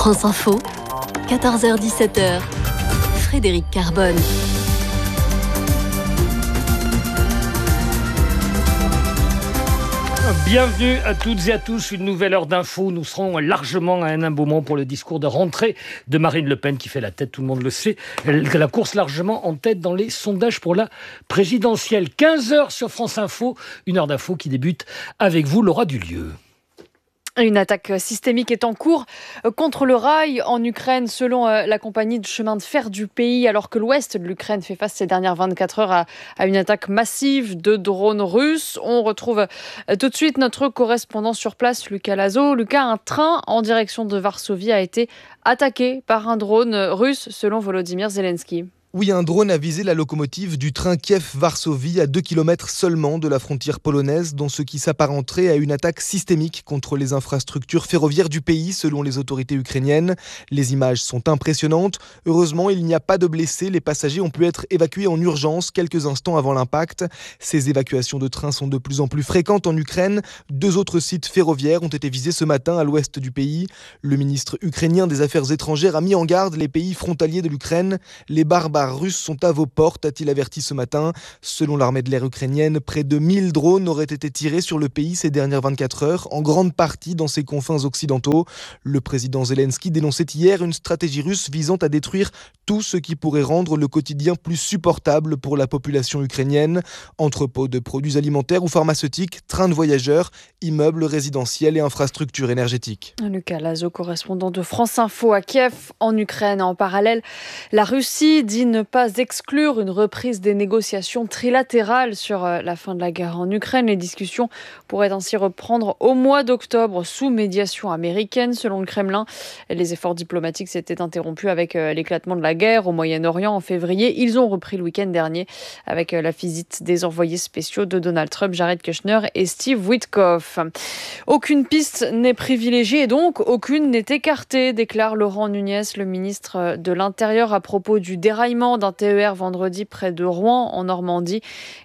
France Info, 14h-17h, Frédéric Carbone. Bienvenue à toutes et à tous, une nouvelle heure d'info. Nous serons largement à un moment pour le discours de rentrée de Marine Le Pen qui fait la tête, tout le monde le sait. La course largement en tête dans les sondages pour la présidentielle. 15h sur France Info, une heure d'info qui débute avec vous, Laura Dulieu. Une attaque systémique est en cours contre le rail en Ukraine, selon la compagnie de chemin de fer du pays, alors que l'ouest de l'Ukraine fait face ces dernières 24 heures à une attaque massive de drones russes. On retrouve tout de suite notre correspondant sur place, Lucas Lazo. Lucas, un train en direction de Varsovie a été attaqué par un drone russe, selon Volodymyr Zelensky. Oui, un drone a visé la locomotive du train Kiev-Varsovie à 2 km seulement de la frontière polonaise, dans ce qui s'apparenterait à une attaque systémique contre les infrastructures ferroviaires du pays, selon les autorités ukrainiennes. Les images sont impressionnantes. Heureusement, il n'y a pas de blessés. Les passagers ont pu être évacués en urgence quelques instants avant l'impact. Ces évacuations de trains sont de plus en plus fréquentes en Ukraine. 2 autres sites ferroviaires ont été visés ce matin à l'ouest du pays. Le ministre ukrainien des Affaires étrangères a mis en garde les pays frontaliers de l'Ukraine. Les barbares russes sont à vos portes, a-t-il averti ce matin. Selon l'armée de l'air ukrainienne, près de 1000 drones auraient été tirés sur le pays ces dernières 24 heures, en grande partie dans ses confins occidentaux. Le président Zelensky dénonçait hier une stratégie russe visant à détruire tout ce qui pourrait rendre le quotidien plus supportable pour la population ukrainienne. Entrepôts de produits alimentaires ou pharmaceutiques, trains de voyageurs, immeubles résidentiels et infrastructures énergétiques. Lucas Lazo, correspondant de France Info à Kiev, en Ukraine. En parallèle, la Russie dit ne pas exclure une reprise des négociations trilatérales sur la fin de la guerre en Ukraine. Les discussions pourraient ainsi reprendre au mois d'octobre sous médiation américaine, selon le Kremlin. Les efforts diplomatiques s'étaient interrompus avec l'éclatement de la guerre au Moyen-Orient en février. Ils ont repris le week-end dernier avec la visite des envoyés spéciaux de Donald Trump, Jared Kushner et Steve Witkoff. Aucune piste n'est privilégiée et donc aucune n'est écartée, déclare Laurent Nunez, le ministre de l'Intérieur, à propos du déraillement d'un TER vendredi près de Rouen, en Normandie.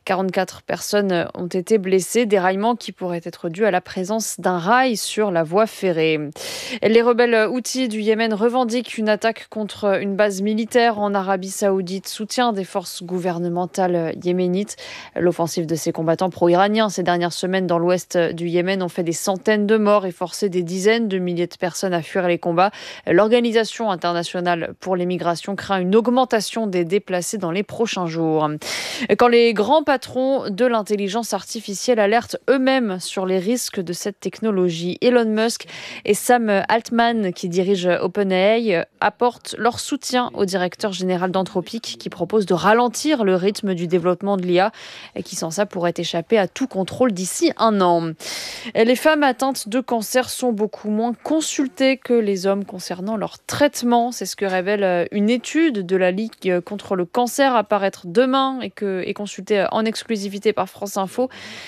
44 personnes ont été blessées, déraillement qui pourrait être dû à la présence d'un rail sur la voie ferrée. Les rebelles houthis du Yémen revendiquent une attaque contre une base militaire en Arabie Saoudite, soutien des forces gouvernementales yéménites. L'offensive de ces combattants pro-iraniens ces dernières semaines dans l'ouest du Yémen ont fait des centaines de morts et forcé des dizaines de milliers de personnes à fuir les combats. L'Organisation internationale pour les migrations craint une augmentation des déplacés dans les prochains jours. Quand les grands patrons de l'intelligence artificielle alertent eux-mêmes sur les risques de cette technologie, Elon Musk et Sam Altman, qui dirigent OpenAI, apportent leur soutien au directeur général d'Anthropic, qui propose de ralentir le rythme du développement de l'IA et qui, sans ça, pourrait échapper à tout contrôle d'ici 1 an. Les femmes atteintes de cancer sont beaucoup moins consultées que les hommes concernant leur traitement. C'est ce que révèle une étude de la Ligue contre le cancer à paraître demain et consultée en exclusivité par France Info.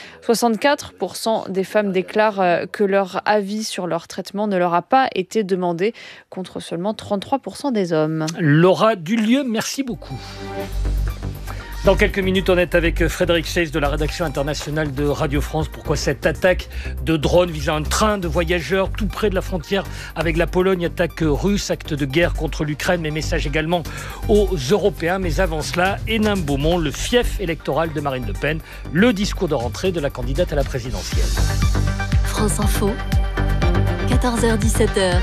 64% des femmes déclarent que leur avis sur leur traitement ne leur a pas été demandé, contre seulement 33% des hommes. Laura Dulieu, merci beaucoup. Dans quelques minutes, on est avec Frédéric Chase de la rédaction internationale de Radio France. Pourquoi cette attaque de drone visant un train de voyageurs tout près de la frontière avec la Pologne? Attaque russe, acte de guerre contre l'Ukraine, mais message également aux Européens. Mais avant cela, Hénin Beaumont, le fief électoral de Marine Le Pen, le discours de rentrée de la candidate à la présidentielle. France Info, 14h-17h,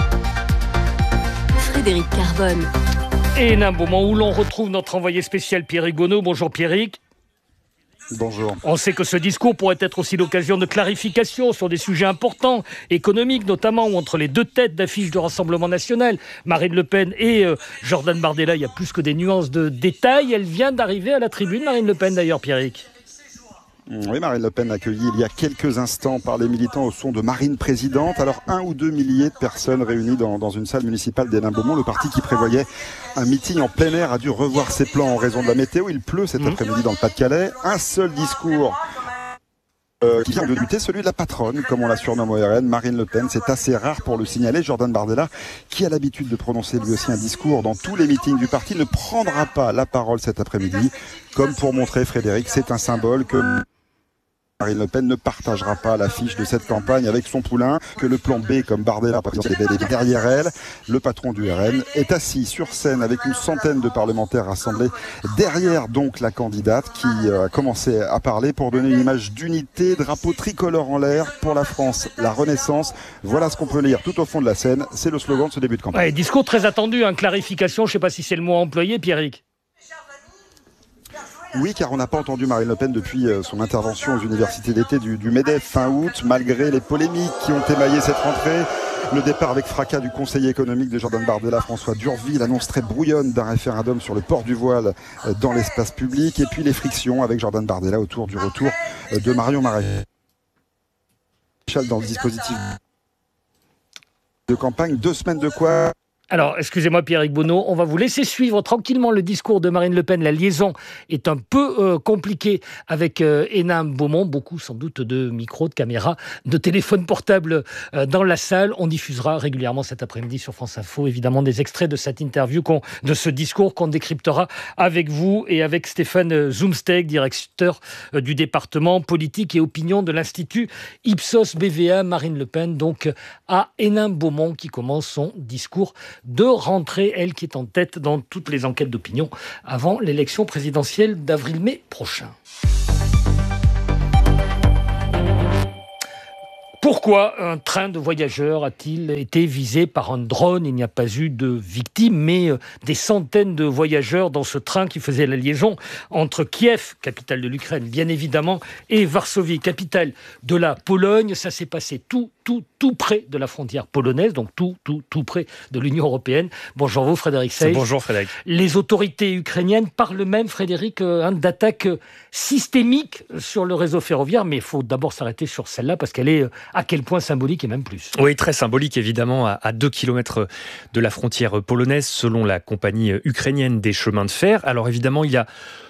Frédéric Carbone. Et un moment où l'on retrouve notre envoyé spécial Pierrick Gonneau. Bonjour Pierrick. Bonjour. On sait que ce discours pourrait être aussi l'occasion de clarification sur des sujets importants, économiques notamment, ou entre les deux têtes d'affiche du Rassemblement national, Marine Le Pen et Jordan Bardella. Il y a plus que des nuances de détails. Elle vient d'arriver à la tribune, Marine Le Pen d'ailleurs, Pierrick. Oui, Marine Le Pen accueillie il y a quelques instants par les militants au son de Marine Présidente. Alors 1 ou 2 milliers de personnes réunies dans une salle municipale d'Hénin-Beaumont. Le parti qui prévoyait un meeting en plein air a dû revoir ses plans en raison de la météo. Il pleut cet après-midi dans le Pas-de-Calais. Un seul discours qui vient de débuter, celui de la patronne, comme on la surnomme au RN, Marine Le Pen. C'est assez rare pour le signaler. Jordan Bardella, qui a l'habitude de prononcer lui aussi un discours dans tous les meetings du parti, ne prendra pas la parole cet après-midi. Comme pour montrer, Frédéric, c'est un symbole que Marine Le Pen ne partagera pas l'affiche de cette campagne avec son poulain, que le plan B, comme Bardella, est derrière elle. Le patron du RN est assis sur scène avec une centaine de parlementaires rassemblés derrière donc la candidate qui a commencé à parler pour donner une image d'unité, drapeau tricolore en l'air pour la France, la Renaissance. Voilà ce qu'on peut lire tout au fond de la scène. C'est le slogan de ce début de campagne. Ouais, discours très attendu, clarification, je ne sais pas si c'est le mot employé, Pierrick. Oui, car on n'a pas entendu Marine Le Pen depuis son intervention aux universités d'été du MEDEF fin août, malgré les polémiques qui ont émaillé cette rentrée. Le départ avec fracas du conseiller économique de Jordan Bardella, François Durville, l'annonce très brouillonne d'un référendum sur le port du voile dans l'espace public, et puis les frictions avec Jordan Bardella autour du retour de Marion Maréchal dans le dispositif de campagne. 2 semaines de quoi ? Alors, excusez-moi Pierrick Bonneau, on va vous laisser suivre tranquillement le discours de Marine Le Pen. La liaison est un peu compliquée avec Hénin Beaumont. Beaucoup sans doute de micros, de caméras, de téléphones portables dans la salle. On diffusera régulièrement cet après-midi sur France Info, évidemment, des extraits de cette interview, de ce discours qu'on décryptera avec vous et avec Stéphane Zumsteg, directeur du département politique et opinion de l'Institut Ipsos BVA. Marine Le Pen, donc, à Hénin Beaumont, qui commence son discours de rentrée, elle qui est en tête dans toutes les enquêtes d'opinion avant l'élection présidentielle d'avril-mai prochain. Pourquoi un train de voyageurs a-t-il été visé par un drone ? Il n'y a pas eu de victimes, mais des centaines de voyageurs dans ce train qui faisait la liaison entre Kiev, capitale de l'Ukraine, bien évidemment, et Varsovie, capitale de la Pologne. Ça s'est passé tout près de la frontière polonaise, donc tout près de l'Union européenne. Bonjour vous, Frédéric Seyss. Bonjour Frédéric. Les autorités ukrainiennes parlent même, Frédéric, d'attaques systémiques sur le réseau ferroviaire, mais il faut d'abord s'arrêter sur celle-là parce qu'elle est à quel point symbolique et même plus. Oui, très symbolique évidemment, à 2 km de la frontière polonaise, selon la compagnie ukrainienne des chemins de fer. Alors évidemment, il y a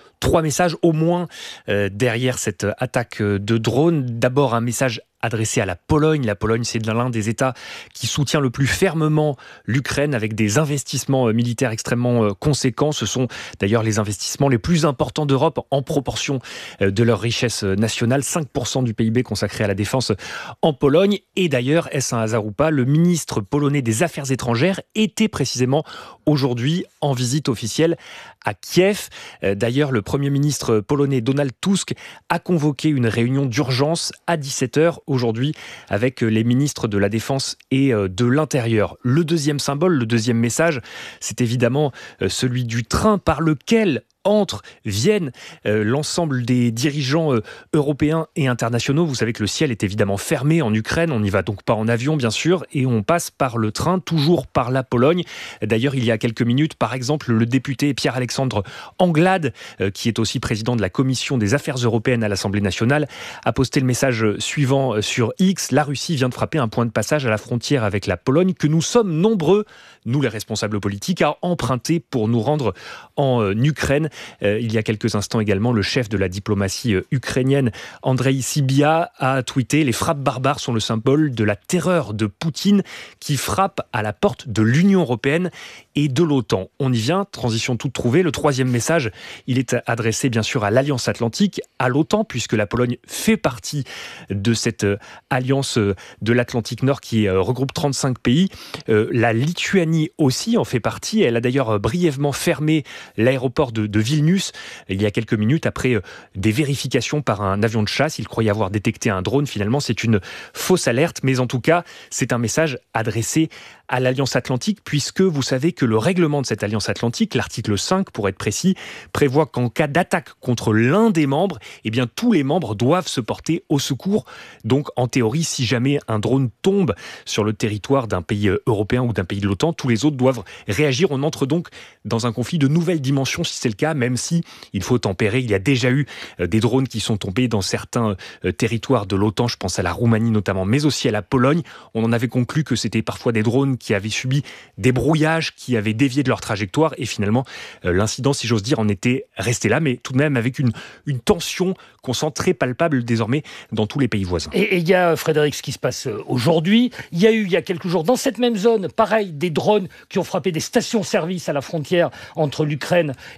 3 messages au moins derrière cette attaque de drone. D'abord, un message adressé à la Pologne. La Pologne, c'est l'un des États qui soutient le plus fermement l'Ukraine avec des investissements militaires extrêmement conséquents. Ce sont d'ailleurs les investissements les plus importants d'Europe en proportion de leur richesse nationale. 5% du PIB consacré à la défense en Pologne. Et d'ailleurs, est-ce un hasard ou pas, le ministre polonais des Affaires étrangères était précisément aujourd'hui en visite officielle à Kiev. D'ailleurs, le Premier ministre polonais Donald Tusk a convoqué une réunion d'urgence à 17h aujourd'hui avec les ministres de la Défense et de l'Intérieur. Le deuxième symbole, le deuxième message, c'est évidemment celui du train par lequel viennent l'ensemble des dirigeants européens et internationaux. Vous savez que le ciel est évidemment fermé en Ukraine, on n'y va donc pas en avion bien sûr, et on passe par le train, toujours par la Pologne. D'ailleurs, il y a quelques minutes, par exemple, le député Pierre-Alexandre Anglade, qui est aussi président de la Commission des Affaires européennes à l'Assemblée nationale, a posté le message suivant sur X. La Russie vient de frapper un point de passage à la frontière avec la Pologne que nous sommes nombreux, nous les responsables politiques, à emprunter pour nous rendre en Ukraine. Il y a quelques instants également, le chef de la diplomatie ukrainienne, Andrei Sybiha, a tweeté « Les frappes barbares sont le symbole de la terreur de Poutine qui frappe à la porte de l'Union européenne et de l'OTAN ». On y vient, transition toute trouvée. Le troisième message, il est adressé bien sûr à l'Alliance Atlantique, à l'OTAN, puisque la Pologne fait partie de cette alliance de l'Atlantique Nord qui regroupe 35 pays. La Lituanie aussi en fait partie. Elle a d'ailleurs brièvement fermé l'aéroport de Vilnius il y a quelques minutes après des vérifications par un avion de chasse. Il croyait avoir détecté un drone. Finalement, c'est une fausse alerte. Mais en tout cas, c'est un message adressé à l'Alliance Atlantique, puisque vous savez que le règlement de cette Alliance Atlantique, l'article 5 pour être précis, prévoit qu'en cas d'attaque contre l'un des membres, eh bien, tous les membres doivent se porter au secours. Donc, en théorie, si jamais un drone tombe sur le territoire d'un pays européen ou d'un pays de l'OTAN, tous les autres doivent réagir. On entre donc dans un conflit de nouvelle dimension, si c'est le cas, même si il faut tempérer. Il y a déjà eu des drones qui sont tombés dans certains territoires de l'OTAN, je pense à la Roumanie notamment, mais aussi à la Pologne. On en avait conclu que c'était parfois des drones qui avaient subi des brouillages, qui avaient dévié de leur trajectoire, et finalement l'incident, si j'ose dire, en était resté là, mais tout de même avec une tension qu'on sent très palpable désormais dans tous les pays voisins. Et il y a, Frédéric, ce qui se passe aujourd'hui. Il y a eu, il y a quelques jours, dans cette même zone, pareil, des drones qui ont frappé des stations-service à la frontière entre l'Ukraine et la Pologne.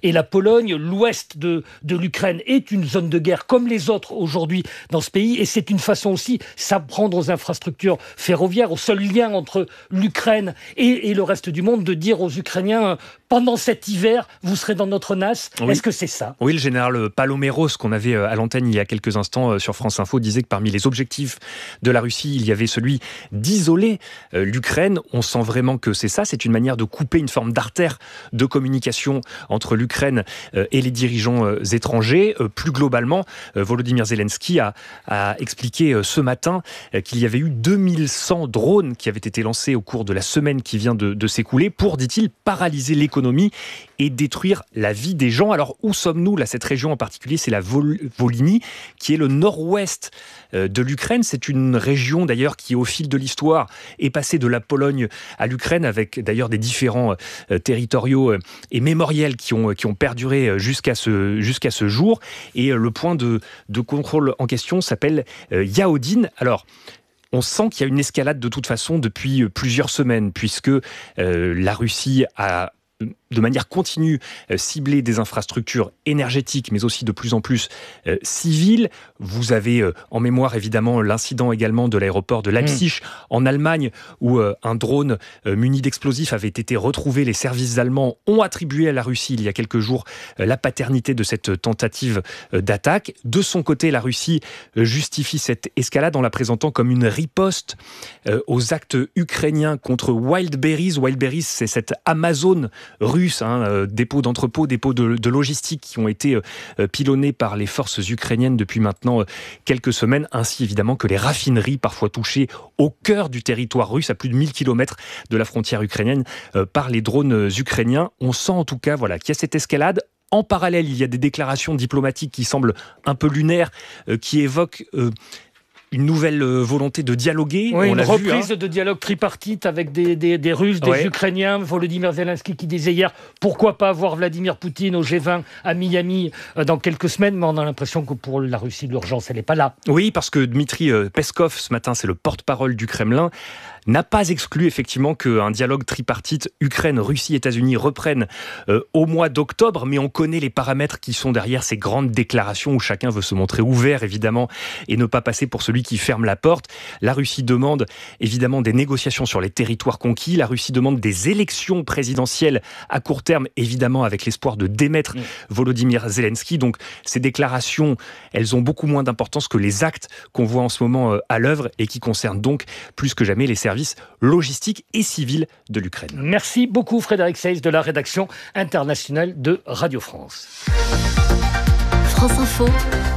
Pologne. L'ouest de l'Ukraine est une zone de guerre comme les autres aujourd'hui dans ce pays. Et c'est une façon aussi s'apprendre aux infrastructures ferroviaires, au seul lien entre l'Ukraine et le reste du monde, de dire aux Ukrainiens, pendant cet hiver, vous serez dans notre NAS. Oui. Est-ce que c'est ça ? Oui, le général Paloméros, qu'on avait à l'antenne il y a quelques instants sur France Info, disait que parmi les objectifs de la Russie, il y avait celui d'isoler l'Ukraine. On sent vraiment que c'est ça. C'est une manière de couper une forme d'artère de communication entre l'Ukraine et les dirigeants étrangers. Plus globalement, Volodymyr Zelensky a expliqué ce matin qu'il y avait eu 2100 drones qui avaient été lancés au cours de la semaine qui vient de s'écouler pour, dit-il, paralyser l'économie et détruire la vie des gens. Alors, où sommes-nous là ? Cette région en particulier, c'est la Volhynie, qui est le nord-ouest de l'Ukraine. C'est une région d'ailleurs qui, au fil de l'histoire, est passée de la Pologne à l'Ukraine, avec d'ailleurs des différents territoriaux et mémoriels qui ont perduré jusqu'à ce jour. Et le point de contrôle en question s'appelle Yaodine. Alors, on sent qu'il y a une escalade de toute façon depuis plusieurs semaines, puisque la Russie a de manière continue cibler des infrastructures énergétiques, mais aussi de plus en plus civiles. Vous avez en mémoire évidemment l'incident également de l'aéroport de Leipzig en Allemagne, où un drone muni d'explosifs avait été retrouvé. Les services allemands ont attribué à la Russie il y a quelques jours la paternité de cette tentative d'attaque. De son côté, la Russie justifie cette escalade en la présentant comme une riposte aux actes ukrainiens contre Wildberries. Wildberries, c'est cette Amazon russe, dépôts d'entrepôts, dépôts de logistique qui ont été pilonnés par les forces ukrainiennes depuis maintenant quelques semaines, ainsi évidemment que les raffineries parfois touchées au cœur du territoire russe, à plus de 1000 km de la frontière ukrainienne, par les drones ukrainiens. On sent en tout cas qu'il y a cette escalade. En parallèle, il y a des déclarations diplomatiques qui semblent un peu lunaires, qui évoquent une nouvelle volonté de dialoguer. Oui, une reprise de dialogue tripartite avec des Russes, des Ukrainiens. Volodymyr Zelensky qui disait hier, pourquoi pas voir Vladimir Poutine au G20 à Miami dans quelques semaines, mais on a l'impression que pour la Russie, l'urgence, elle n'est pas là. Oui, parce que Dmitri Peskov, ce matin, c'est le porte-parole du Kremlin, n'a pas exclu effectivement qu'un dialogue tripartite Ukraine, Russie, États-Unis reprenne au mois d'octobre, mais on connaît les paramètres qui sont derrière ces grandes déclarations où chacun veut se montrer ouvert évidemment et ne pas passer pour celui qui ferme la porte. La Russie demande évidemment des négociations sur les territoires conquis, la Russie demande des élections présidentielles à court terme, évidemment avec l'espoir de démettre Volodymyr Zelensky. Donc ces déclarations, elles ont beaucoup moins d'importance que les actes qu'on voit en ce moment à l'œuvre et qui concernent donc plus que jamais les services logistiques et civils de l'Ukraine. Merci beaucoup Frédéric Seyss de la rédaction internationale de Radio France. France Info,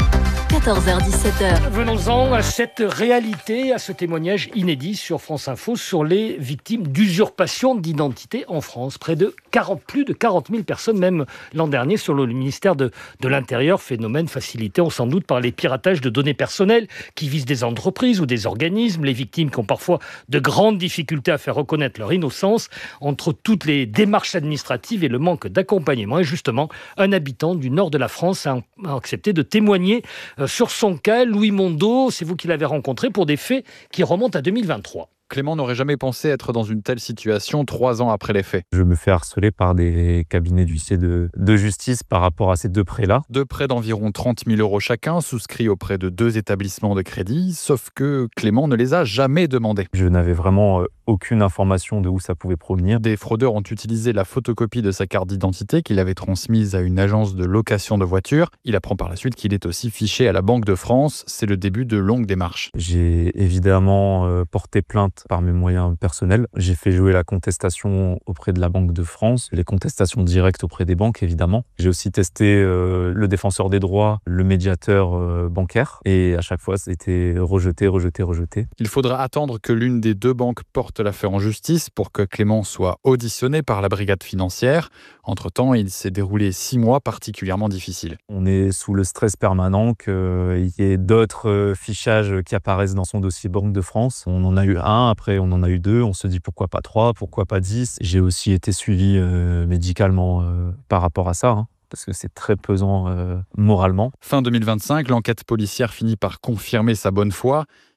14h-17h. Venons-en à cette réalité, à ce témoignage inédit sur France Info sur les victimes d'usurpation d'identité en France. Plus de 40 000 personnes, même l'an dernier, selon le ministère de l'Intérieur. Phénomène facilité, on s'en doute, par les piratages de données personnelles qui visent des entreprises ou des organismes. Les victimes qui ont parfois de grandes difficultés à faire reconnaître leur innocence entre toutes les démarches administratives et le manque d'accompagnement. Et justement, un habitant du nord de la France a accepté de témoigner sur son cas. Louis Mondeau, c'est vous qui l'avez rencontré pour des faits qui remontent à 2023. Clément n'aurait jamais pensé être dans une telle situation 3 ans après les faits. Je me fais harceler par des cabinets d'huissiers de justice par rapport à ces 2 prêts-là. 2 prêts d'environ 30 000 € chacun, souscrits auprès de 2 établissements de crédit, sauf que Clément ne les a jamais demandés. Je n'avais vraiment aucune information de où ça pouvait provenir. Des fraudeurs ont utilisé la photocopie de sa carte d'identité qu'il avait transmise à une agence de location de voitures. Il apprend par la suite qu'il est aussi fiché à la Banque de France. C'est le début de longues démarches. J'ai évidemment porté plainte par mes moyens personnels. J'ai fait jouer la contestation auprès de la Banque de France, les contestations directes auprès des banques évidemment. J'ai aussi testé le défenseur des droits, le médiateur bancaire et à chaque fois c'était rejeté. Il faudra attendre que l'une des 2 banques porte l'affaire en justice pour que Clément soit auditionné par la brigade financière. Entre-temps, il s'est déroulé 6 mois particulièrement difficiles. On est sous le stress permanent qu'il y ait d'autres fichages qui apparaissent dans son dossier Banque de France. On en a eu un, après on en a eu 2, on se dit pourquoi pas 3, pourquoi pas 10. J'ai aussi été suivi médicalement par rapport à ça. Parce que c'est très pesant moralement. Fin 2025, l'enquête policière finit par confirmer sa bonne foi.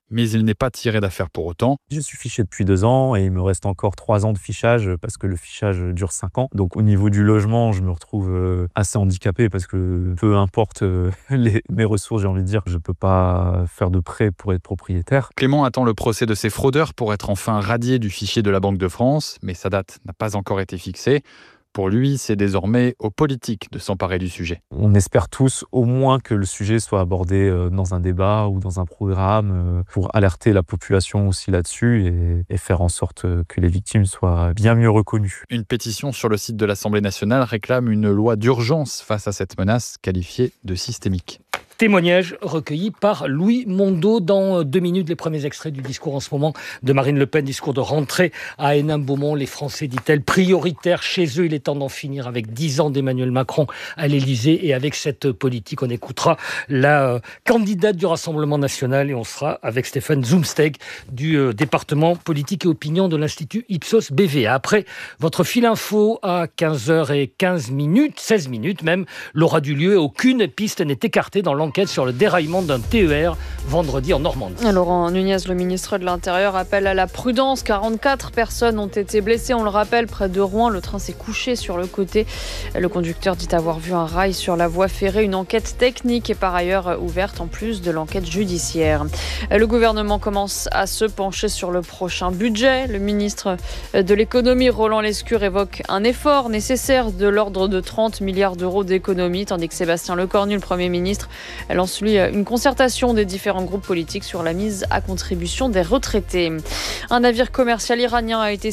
mais il n'est pas tiré d'affaire pour autant. Je suis fiché depuis 2 ans et il me reste encore 3 ans de fichage parce que le fichage dure 5 ans. Donc au niveau du logement, je me retrouve assez handicapé parce que peu importe mes ressources, j'ai envie de dire, je ne peux pas faire de prêt pour être propriétaire. Clément attend le procès de ces fraudeurs pour être enfin radié du fichier de la Banque de France, mais sa date n'a pas encore été fixée. Pour lui, c'est désormais aux politiques de s'emparer du sujet. On espère tous au moins que le sujet soit abordé dans un débat ou dans un programme pour alerter la population aussi là-dessus et faire en sorte que les victimes soient bien mieux reconnues. Une pétition sur le site de l'Assemblée nationale réclame une loi d'urgence face à cette menace qualifiée de systémique. Témoignage recueilli par Louis Mondeau. Dans 2 minutes, les premiers extraits du discours en ce moment de Marine Le Pen, discours de rentrée à Hénin-Beaumont. Les Français, dit-elle, prioritaires chez eux. Il est temps d'en finir avec 10 ans d'Emmanuel Macron à l'Élysée et avec cette politique. On écoutera la candidate du Rassemblement national et on sera avec Stéphane Zumsteg du département politique et opinion de l'Institut Ipsos BVA. Après votre fil info à 15h15, 16 minutes même, l'aura du lieu. Aucune piste n'est écartée dans l'enquête sur le déraillement d'un TER vendredi en Normandie. Laurent Nunez, le ministre de l'Intérieur, appelle à la prudence. 44 personnes ont été blessées. On le rappelle, près de Rouen, le train s'est couché sur le côté. Le conducteur dit avoir vu un rail sur la voie ferrée. Une enquête technique est par ailleurs ouverte en plus de l'enquête judiciaire. Le gouvernement commence à se pencher sur le prochain budget. Le ministre de l'économie, Roland Lescure, évoque un effort nécessaire de l'ordre de 30 milliards d'euros d'économie, tandis que Sébastien Lecornu, le Premier ministre, lance lui une concertation des différents groupes politiques sur la mise à contribution des retraités. Un navire commercial iranien a été